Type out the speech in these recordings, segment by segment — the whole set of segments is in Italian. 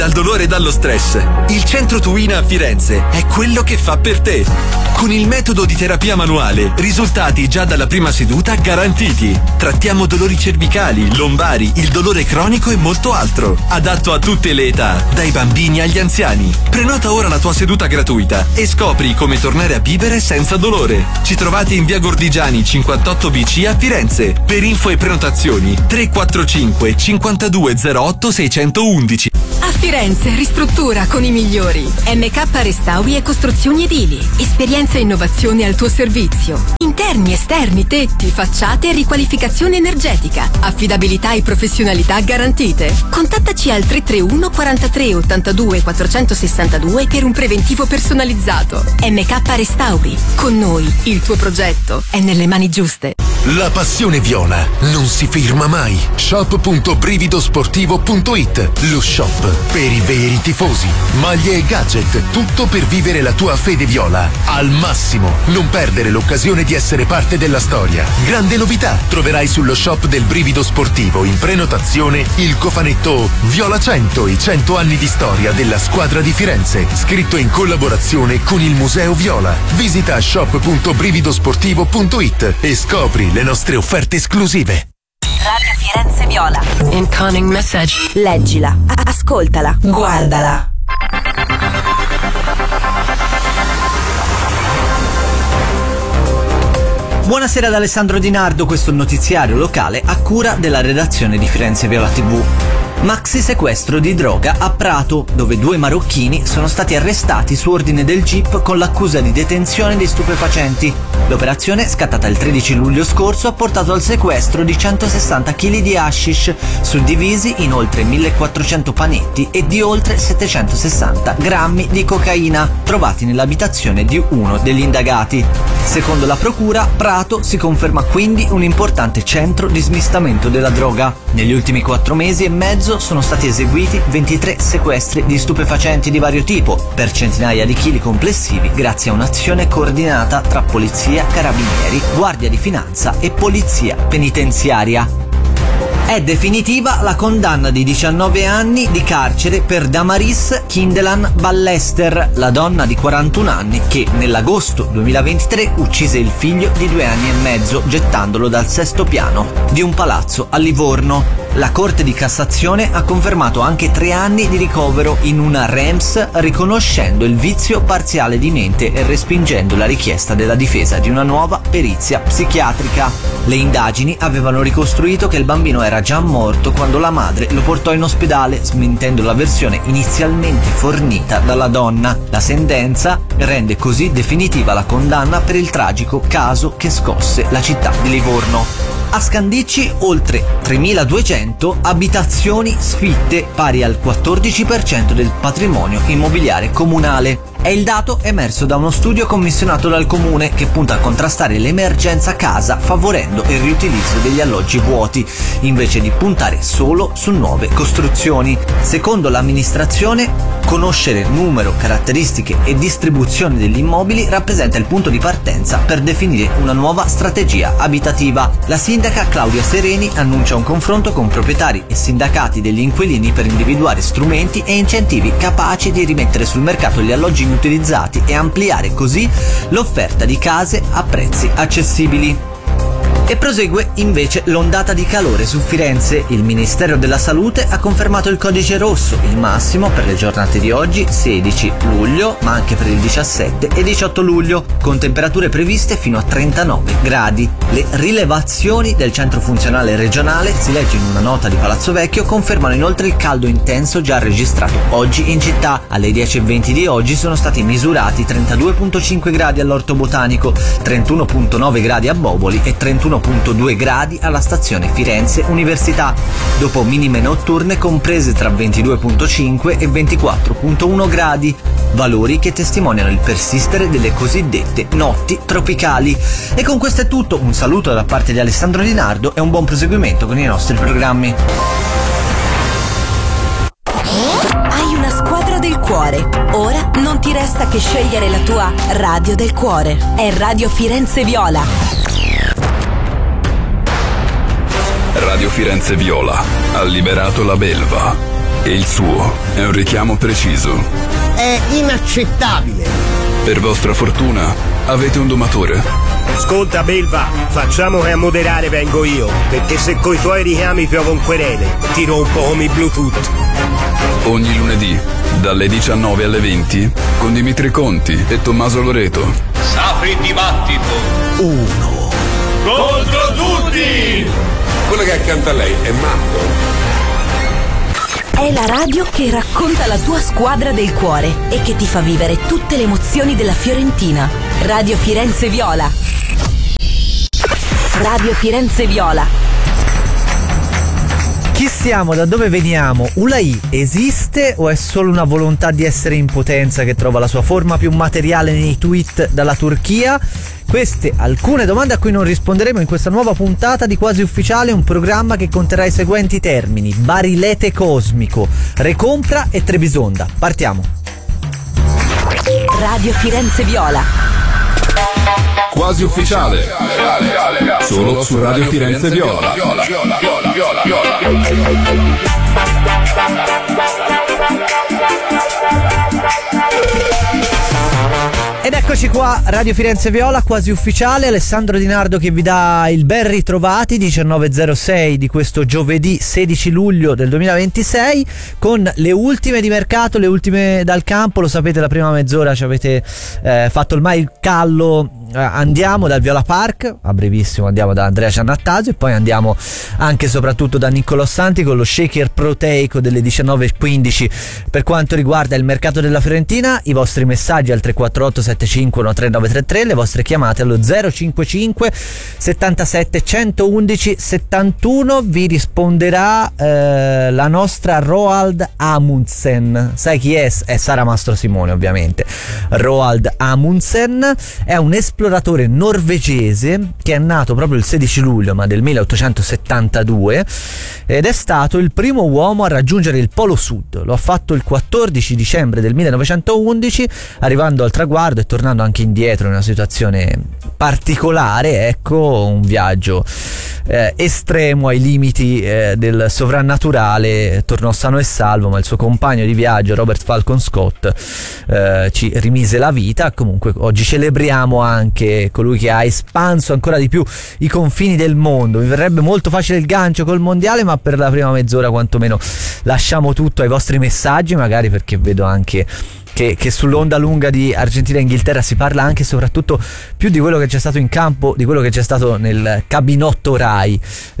dal dolore e dallo stress. Il Centro Tuina a Firenze è quello che fa per te. Con il metodo di terapia manuale, risultati già dalla prima seduta garantiti. Trattiamo dolori cervicali, lombari, il dolore cronico e molto altro. Adatto a tutte le età, dai bambini agli anziani. Prenota ora la tua seduta gratuita e scopri come tornare a vivere senza dolore. Ci trovate in via Gordigiani 58BC a Firenze. Per info e prenotazioni 345 5208 611. A Firenze ristruttura con i migliori. MK Restauri e Costruzioni Edili. Esperienza e innovazione al tuo servizio. Interni, esterni, tetti, facciate e riqualificazione energetica. Affidabilità e professionalità garantite. Contattaci al 331 43 82 462 per un preventivo personalizzato. MK Restauri. Con noi il tuo progetto è nelle mani giuste. La passione viola non si ferma mai. Shop.brividosportivo.it, lo shop per i veri tifosi. Maglie e gadget, tutto per vivere la tua fede viola al massimo. Non perdere l'occasione di essere parte della storia. Grande novità, troverai sullo shop del Brivido Sportivo in prenotazione il cofanetto Viola 100, i 100 anni di storia della squadra di Firenze, scritto in collaborazione con il Museo Viola. Visita shop.brividosportivo.it e scopri le nostre offerte esclusive. Radio Firenze Viola. Incoming message. Leggila, ascoltala, guardala. Buonasera da Alessandro Di Nardo, questo è il notiziario locale a cura della redazione di Firenze Viola TV. Maxi sequestro di droga a Prato, dove 2 marocchini sono stati arrestati su ordine del GIP con l'accusa di detenzione di stupefacenti. L'operazione, scattata il 13 luglio scorso, ha portato al sequestro di 160 kg di hashish, suddivisi in oltre 1400 panetti, e di oltre 760 grammi di cocaina, trovati nell'abitazione di uno degli indagati. Secondo la procura, Prato si conferma quindi un importante centro di smistamento della droga. Negli ultimi 4 mesi e mezzo sono stati eseguiti 23 sequestri di stupefacenti di vario tipo, per centinaia di chili complessivi, grazie a un'azione coordinata tra polizia, carabinieri, guardia di finanza e polizia penitenziaria. È definitiva la condanna di 19 anni di carcere per Damaris Kindelan Ballester, la donna di 41 anni che nell'agosto 2023 uccise il figlio di 2 anni e mezzo gettandolo dal 6° piano di un palazzo a Livorno. La Corte di Cassazione ha confermato anche 3 anni di ricovero in una REMS, riconoscendo il vizio parziale di mente e respingendo la richiesta della difesa di una nuova perizia psichiatrica. Le indagini avevano ricostruito che il bambino era già morto quando la madre lo portò in ospedale, smentendo la versione inizialmente fornita dalla donna. La sentenza rende così definitiva la condanna per il tragico caso che scosse la città di Livorno. A Scandicci oltre 3.200 abitazioni sfitte, pari al 14% del patrimonio immobiliare comunale. È il dato emerso da uno studio commissionato dal comune che punta a contrastare l'emergenza casa favorendo il riutilizzo degli alloggi vuoti, invece di puntare solo su nuove costruzioni. Secondo l'amministrazione, conoscere numero, caratteristiche e distribuzione degli immobili rappresenta il punto di partenza per definire una nuova strategia abitativa. La sindaca Claudia Sereni annuncia un confronto con proprietari e sindacati degli inquilini per individuare strumenti e incentivi capaci di rimettere sul mercato gli alloggi inutilizzati e ampliare così l'offerta di case a prezzi accessibili. E prosegue invece l'ondata di calore su Firenze. Il Ministero della Salute ha confermato il codice rosso, il massimo per le giornate di oggi, 16 luglio, ma anche per il 17 e 18 luglio, con temperature previste fino a 39 gradi. Le rilevazioni del centro funzionale regionale, si legge in una nota di Palazzo Vecchio, confermano inoltre il caldo intenso già registrato oggi in città. Alle 10:20 di oggi sono stati misurati 32,5 gradi all'Orto Botanico, 31,9 gradi a Boboli e 31,2 gradi alla stazione Firenze Università, dopo minime notturne comprese tra 22,5 e 24,1 gradi, valori che testimoniano il persistere delle cosiddette notti tropicali. E con questo è tutto, un saluto da parte di Alessandro Di Nardo e un buon proseguimento con i nostri programmi. Hai una squadra del cuore. Ora non ti resta che scegliere la tua radio del cuore. È Radio Firenze Viola. Radio Firenze Viola ha liberato la belva. E il suo è un richiamo preciso. È inaccettabile. Per vostra fortuna avete un domatore. Ascolta Belva, facciamo che a moderare vengo io, perché se coi tuoi richiami piovo un querele, ti rompo come i Bluetooth. Ogni lunedì, dalle 19 alle 20, con Dimitri Conti e Tommaso Loreto. Sapri dibattito. 1 contro tutti. Quello che è accanto a lei è matto. È la radio che racconta la tua squadra del cuore e che ti fa vivere tutte le emozioni della Fiorentina. Radio Firenze Viola. Radio Firenze Viola. Chi siamo? Da dove veniamo? Ulai esiste o è solo una volontà di essere in potenza che trova la sua forma più materiale nei tweet dalla Turchia? Queste alcune domande a cui non risponderemo in questa nuova puntata di Quasi Ufficiale, un programma che conterrà i seguenti termini: barilete cosmico, recompra e Trebisonda. Partiamo. Radio Firenze Viola. Quasi Ufficiale. Solo su Radio Firenze Viola. Ed eccoci qua, Radio Firenze Viola, Quasi Ufficiale. Alessandro Di Nardo che vi dà il ben ritrovati, 19.06 di questo giovedì 16 luglio del 2026, con le ultime di mercato, le ultime dal campo. Lo sapete, la prima mezz'ora ci avete fatto ormai il callo. Andiamo dal Viola Park, a brevissimo andiamo da Andrea Giannattasio e poi andiamo anche e soprattutto da Niccolò Santi con lo shaker proteico delle 19.15 per quanto riguarda il mercato della Fiorentina. I vostri messaggi al 348 751 3933, le vostre chiamate allo 055 77 111 71. Vi risponderà la nostra Roald Amundsen. Sai chi è? È Sara Mastro Simone, ovviamente. Roald Amundsen è un esploratore norvegese che è nato proprio il 16 luglio ma del 1872 ed è stato il primo uomo a raggiungere il Polo Sud. Lo ha fatto il 14 dicembre del 1911, arrivando al traguardo e tornando anche indietro in una situazione particolare. Ecco, un viaggio estremo ai limiti del sovrannaturale. Tornò sano e salvo, ma il suo compagno di viaggio Robert Falcon Scott ci rimise la vita. Comunque oggi celebriamo anche colui che ha espanso ancora di più i confini del mondo. Mi verrebbe molto facile il gancio col mondiale, ma per la prima mezz'ora quantomeno lasciamo tutto ai vostri messaggi, magari perché vedo anche che sull'onda lunga di Argentina e Inghilterra si parla anche e soprattutto più di quello che c'è stato in campo, di quello che c'è stato nel cabinotto Rai.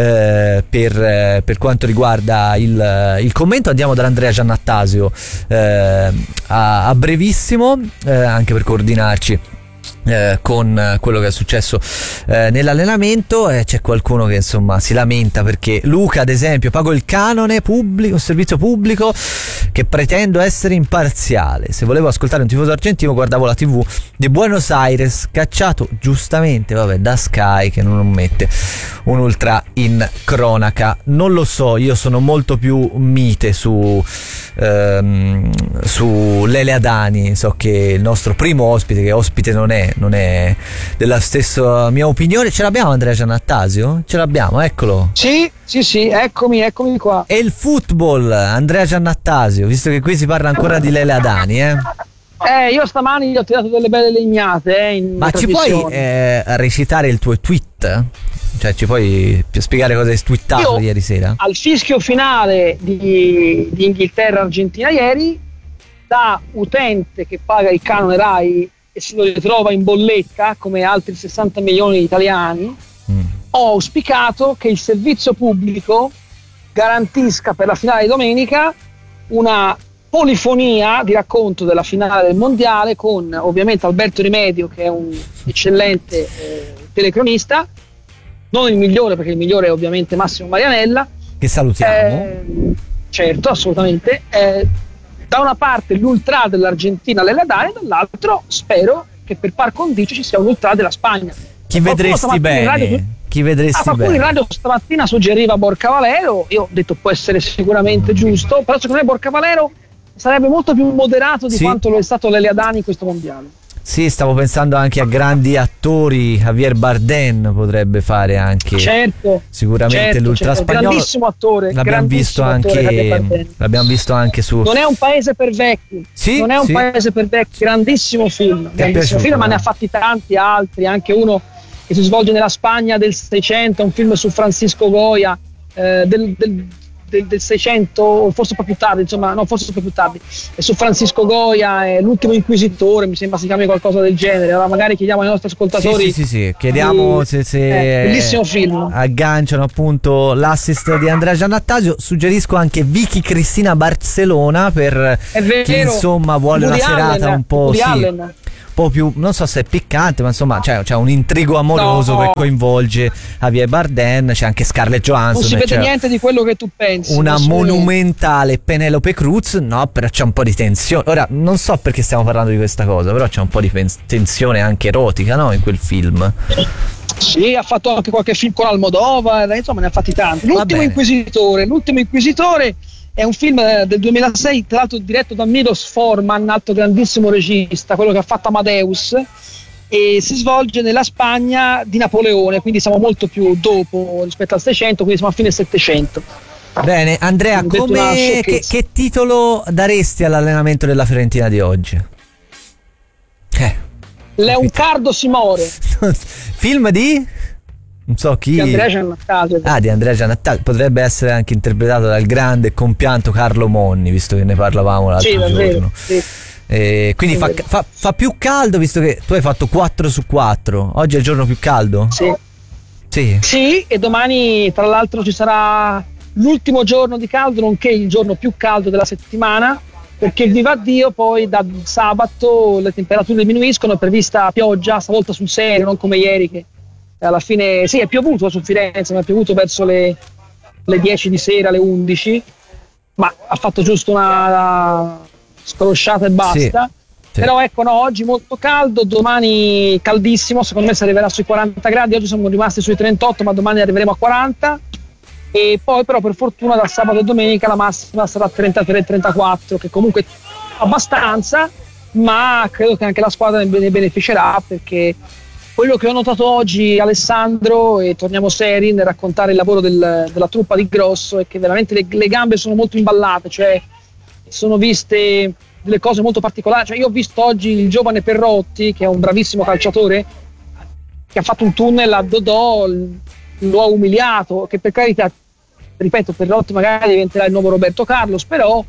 Per quanto riguarda il commento andiamo dall'Andrea Giannattasio a brevissimo, anche per coordinarci con quello che è successo nell'allenamento. C'è qualcuno che insomma si lamenta perché Luca, ad esempio: pago il canone pubblico, un servizio pubblico che pretendo essere imparziale. Se volevo ascoltare un tifoso argentino guardavo la TV di Buenos Aires, cacciato giustamente da Sky che non mette un ultra in cronaca. Non lo so, io sono molto più mite su Lele Adani. So che il nostro primo ospite, che ospite non è della stessa mia opinione. Ce l'abbiamo Andrea Giannattasio? Ce l'abbiamo, eccolo. Sì, eccomi qua. E il football, Andrea Giannattasio, visto che qui si parla ancora di Lele Adani, io stamani gli ho tirato delle belle legnate ma ci puoi recitare il tuo tweet? Cioè ci puoi spiegare cosa hai twittato ieri sera? Al fischio finale di Inghilterra-Argentina ieri, da utente che paga il canone Rai e si lo ritrova in bolletta come altri 60 milioni di italiani, ho auspicato che il servizio pubblico garantisca per la finale di domenica una polifonia di racconto della finale del mondiale con ovviamente Alberto Rimedio, che è un eccellente telecronista, non il migliore perché il migliore è ovviamente Massimo Marianella, che salutiamo. Certo, assolutamente. Da una parte l'ultra dell'Argentina Lele Adani, dall'altro spero che per par condicio ci sia un ultra della Spagna. Chi vedresti bene? Chi vedresti qualcuno bene? in radio stamattina suggeriva Borca Valero. Io ho detto può essere sicuramente giusto, però secondo me Borca Valero sarebbe molto più moderato di quanto lo è stato Lele Adani in questo mondiale. Sì, stavo pensando anche a grandi attori. Javier Bardem potrebbe fare anche. Certo. Sicuramente l'ultra spagnolo. Grandissimo attore. L'abbiamo visto anche su. Non è un paese per vecchi. Sì, non è un paese per vecchi. Grandissimo film. Ma ne ha fatti tanti altri. Anche uno che si svolge nella Spagna del 600, un film su Francisco Goya del 600, o forse un po' più tardi, insomma, no, forse un po' più tardi. È su Francisco Goya, l'ultimo inquisitore, mi sembra si chiami qualcosa del genere. Allora magari chiediamo ai nostri ascoltatori. Sì. Chiediamo se bellissimo film. Agganciano appunto l'assist di Andrea Giannattasio. Suggerisco anche Vicky Cristina Barcellona per chi insomma vuole una serata un po' più, non so se è piccante, ma insomma c'è un intrigo amoroso che coinvolge Javier Bardem, c'è anche Scarlett Johansson. Non si vede niente di quello che tu pensi. Una monumentale Penelope Cruz, no, però c'è un po' di tensione. Ora, non so perché stiamo parlando di questa cosa, però c'è un po' di tensione anche erotica, no, in quel film. Sì, ha fatto anche qualche film con Almodovar, insomma ne ha fatti tanti. L'ultimo Inquisitore è un film del 2006, tra l'altro diretto da Milos Forman, altro grandissimo regista, quello che ha fatto Amadeus, e si svolge nella Spagna di Napoleone, quindi siamo molto più dopo rispetto al 600, quindi siamo a fine 700. Bene, Andrea, che titolo daresti all'allenamento della Fiorentina di oggi? Leoncardo Simore. Film di? Non so chi. Di Andrea Giannattasio. Di Andrea Giannattasio. Potrebbe essere anche interpretato dal grande e compianto Carlo Monni, visto che ne parlavamo l'altro giorno. Sì. Quindi fa più caldo, visto che tu hai fatto 4/4. Oggi è il giorno più caldo? Sì, e domani tra l'altro ci sarà l'ultimo giorno di caldo, nonché il giorno più caldo della settimana, perché viva Dio poi da sabato le temperature diminuiscono, è prevista pioggia, stavolta sul serio, non come ieri che alla fine è piovuto su Firenze, ma è piovuto verso le 10 di sera, le 11, ma ha fatto giusto una scrosciata e basta. Sì. Però ecco, oggi molto caldo, domani caldissimo, secondo me si arriverà sui 40 gradi, oggi siamo rimasti sui 38, ma domani arriveremo a 40, e poi però per fortuna dal sabato e domenica la massima sarà 33-34, che comunque abbastanza, ma credo che anche la squadra ne beneficerà, perché quello che ho notato oggi, Alessandro, e torniamo seri nel raccontare il lavoro della truppa di Grosso, è che veramente le gambe sono molto imballate, cioè sono viste delle cose molto particolari. Cioè io ho visto oggi il giovane Perrotti, che è un bravissimo calciatore, che ha fatto un tunnel a Dodò, lo ha umiliato, che per carità, ripeto, Perrotti magari diventerà il nuovo Roberto Carlos, però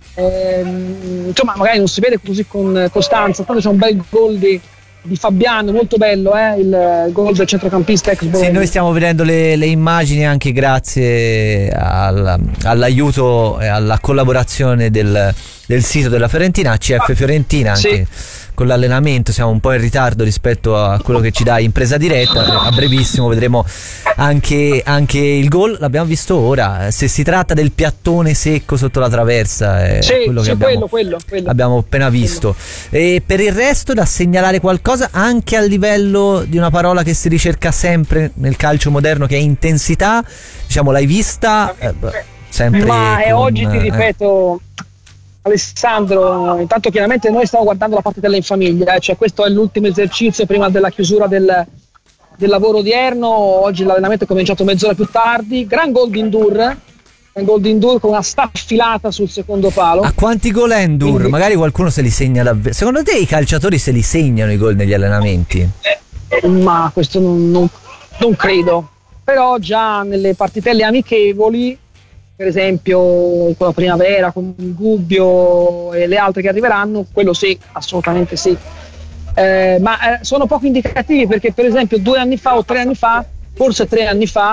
insomma magari non si vede così con costanza. Tanto c'è un bel gol di Fabiano, molto bello, il gol del centrocampista ex Bologna. Sì, noi stiamo vedendo le immagini anche grazie all'aiuto e alla collaborazione del sito della Fiorentina, CF Fiorentina, anche con l'allenamento siamo un po' in ritardo rispetto a quello che ci dà in presa diretta. A brevissimo vedremo anche il gol, l'abbiamo visto ora. Se si tratta del piattone secco sotto la traversa, è quello che abbiamo appena visto. E per il resto da segnalare qualcosa anche a livello di una parola che si ricerca sempre nel calcio moderno, che è intensità, diciamo, l'hai vista sempre? Ma oggi ti ripeto, Alessandro, intanto chiaramente noi stiamo guardando la partita in famiglia, cioè questo è l'ultimo esercizio prima della chiusura del lavoro odierno. Oggi l'allenamento è cominciato mezz'ora più tardi, gran gol di Ndur con una staffilata sul secondo palo. A quanti gol è Ndur? Quindi, magari qualcuno se li segna davvero. Secondo te i calciatori se li segnano i gol negli allenamenti? Ma questo non credo, però già nelle partitelle amichevoli, per esempio con la Primavera, con il Gubbio e le altre che arriveranno, quello sì, assolutamente sì. Ma sono poco indicativi, perché per esempio 2 anni fa o 3 anni fa, forse 3 anni fa,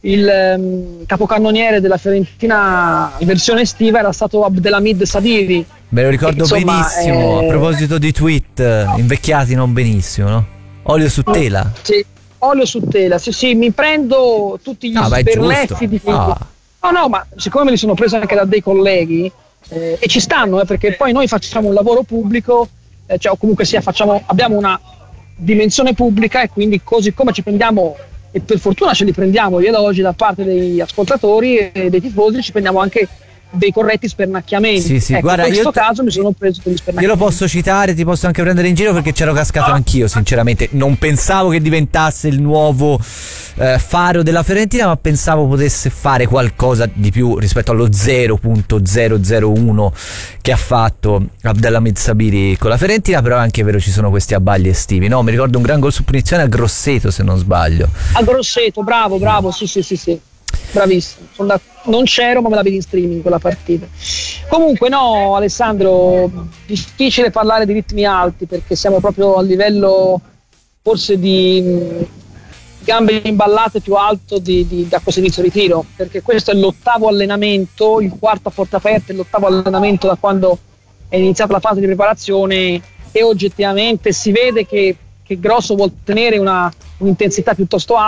il capocannoniere della Fiorentina in versione estiva era stato Abdelhamid Sadiri. Me lo ricordo benissimo, a proposito di tweet invecchiati non benissimo, no? Olio su tela. Sì, olio su tela, sì, mi prendo tutti gli sberleffi di No, ma siccome me li sono preso anche da dei colleghi, e ci stanno, perché poi noi facciamo un lavoro pubblico, cioè, o comunque sia abbiamo una dimensione pubblica, e quindi così come ci prendiamo, e per fortuna ce li prendiamo io da oggi da parte degli ascoltatori e dei tifosi, ci prendiamo anche dei corretti spernacchiamenti. Sì, ecco, guarda, in questo caso mi sono preso degli spernacchiamenti. Io lo posso citare, ti posso anche prendere in giro perché c'ero cascato anch'io, sinceramente. Non pensavo che diventasse il nuovo faro della Fiorentina, ma pensavo potesse fare qualcosa di più rispetto allo 0.001 che ha fatto Abdelhamid Sabiri con la Fiorentina. Però è anche vero, ci sono questi abbagli estivi, no? Mi ricordo un gran gol su punizione a Grosseto, se non sbaglio. A Grosseto, bravo, sì. Bravissimo, non c'ero, ma me la vedi in streaming quella partita. Comunque no, Alessandro, difficile parlare di ritmi alti perché siamo proprio a livello forse di gambe imballate più alto da questo inizio ritiro, perché questo è l'8º allenamento, il quarto a porte aperte, l'8º allenamento da quando è iniziata la fase di preparazione, e oggettivamente si vede che Grosso vuol tenere un'intensità piuttosto alta.